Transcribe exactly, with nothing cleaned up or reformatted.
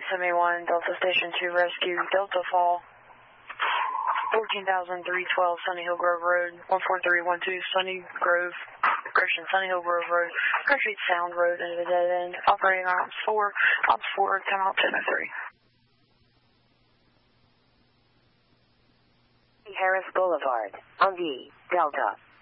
seventy-one, Delta Station two Rescue, Delta Fall, fourteen thousand three hundred twelve Sunny Hill Grove Road, one four three one two Sunny Grove, correction, Sunny Hill Grove Road, Country Sound Road into the dead end, operating on Ops four, Ops four, come out ten oh three. Harris Boulevard, on the Delta